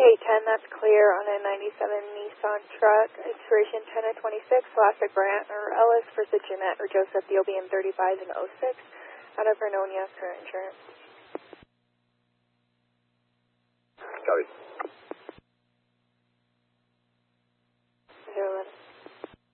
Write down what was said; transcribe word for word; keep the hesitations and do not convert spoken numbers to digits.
eight ten, that's clear on a ninety-seven Nissan truck, expiration ten of twenty-six, Classic Grant or Ellis versus Jeanette or Joseph, the O B M thirty-five and oh six, out of Vernonia, current insurance. Copy.